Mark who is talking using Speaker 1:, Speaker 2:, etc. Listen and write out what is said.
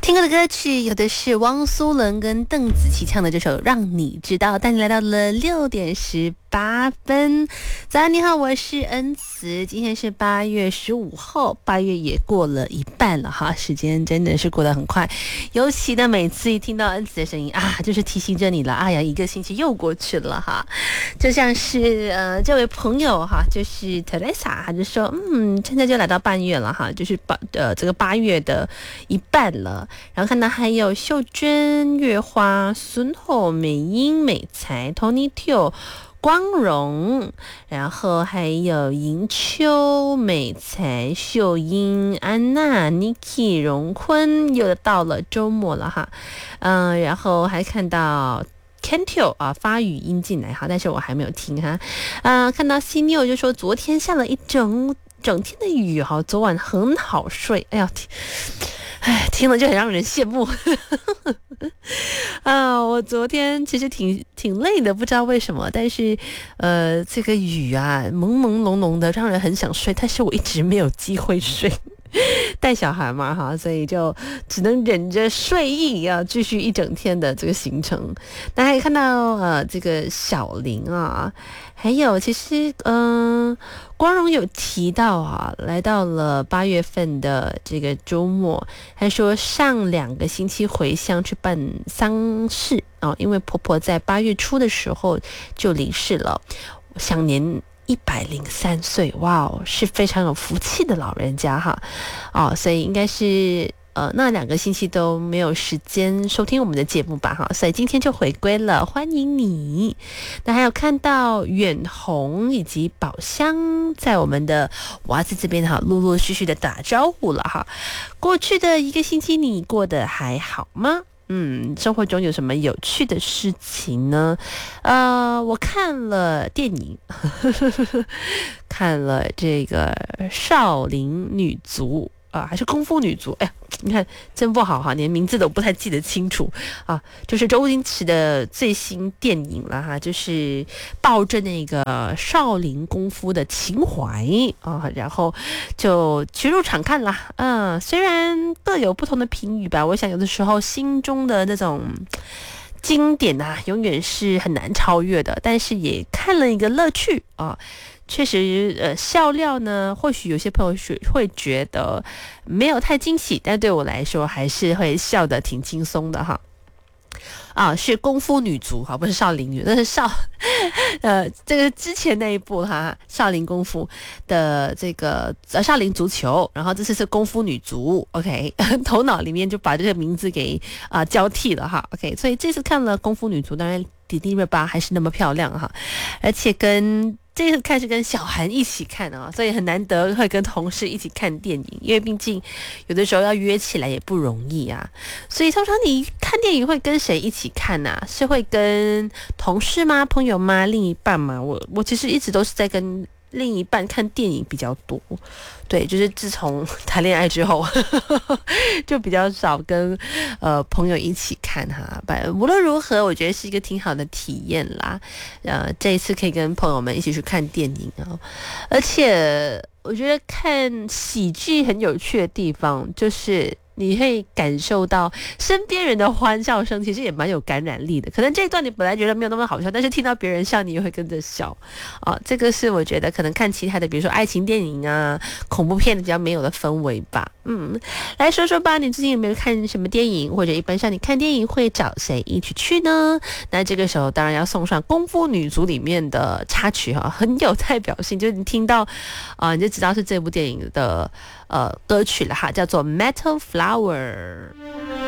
Speaker 1: 听过的歌曲有的是汪苏泷跟邓紫棋唱的这首《让你知道》，带你来到了6:18。早安，你好，我是恩慈。今天是8月15号，8月也过了一半了哈，时间真的是过得很快。尤其呢，每次一听到恩慈的声音啊，就是提醒着你了。哎呀，一个星期又过去了哈，就像是这位朋友哈，就是 Teresa， 他就说现在就来到半月了哈，就是这个8月的一半了。然后看到还有秀娟、月花、孙厚、美英、美才、Tony Teo、光荣，然后还有银秋、美才、秀英、安娜、Niki、荣坤，又到了周末了哈。然后还看到Kentio 啊发语音进来哈，但是我还没有听哈。看到 C New 就说昨天下了一整天的雨哈，昨晚很好睡。哎呀，听了就很让人羡慕。我昨天其实挺累的，不知道为什么，但是这个雨啊朦朦胧胧的，让人很想睡，但是我一直没有机会睡。带小孩嘛哈，所以就只能忍着睡意要继续一整天的这个行程。那还看到这个小林啊，还有其实光荣有提到啊，来到了8月份的这个周末，还说上2个星期回乡去办丧事啊，因为婆婆在8月初的时候就离世了，享年103岁，哇哦，是非常有福气的老人家哈，所以应该是那2个星期都没有时间收听我们的节目吧哈，所以今天就回归了，欢迎你。那还有看到远红以及宝香在我们的娃子这边哈，陆陆续续的打招呼了哈。过去的1个星期你过得还好吗？生活中有什么有趣的事情呢？我看了电影，看了这个少林女足还是功夫女足？哎呀，你看真不好哈，连名字都不太记得清楚啊。就是周星驰的最新电影了哈，就是抱着那个少林功夫的情怀啊，然后就去入场看了。虽然各有不同的评语吧，我想有的时候心中的那种经典永远是很难超越的，但是也看了一个乐趣啊。确实笑料呢，或许有些朋友会觉得没有太惊喜，但对我来说还是会笑得挺轻松的哈。是功夫女足哈，不是少林女，那是这个之前那一部哈，少林功夫的这个少林足球，然后这次是功夫女足 ，OK， 头脑里面就把这个名字给交替了哈 ，OK， 所以这次看了功夫女足，当然迪丽热巴还是那么漂亮哈，而且这次看是跟小韩一起看所以很难得会跟同事一起看电影，因为毕竟有的时候要约起来也不容易啊。所以通常你看电影会跟谁一起看啊？是会跟同事吗？朋友吗？另一半吗？我其实一直都是在跟另一半看电影比较多，对，就是自从谈恋爱之后就比较少跟朋友一起看哈。无论如何，我觉得是一个挺好的体验啦。这一次可以跟朋友们一起去看电影而且我觉得看喜剧很有趣的地方就是你会感受到身边人的欢笑声，其实也蛮有感染力的。可能这一段你本来觉得没有那么好笑，但是听到别人笑，你也会跟着笑这个是我觉得可能看其他的，比如说爱情电影恐怖片的比较没有的氛围吧。来说说吧，你最近有没有看什么电影，或者一般上你看电影会找谁一起去呢？那这个时候当然要送上功夫女足里面的插曲很有代表性，就是你听到你就知道是这部电影的歌曲了哈，叫做 Metal Flower。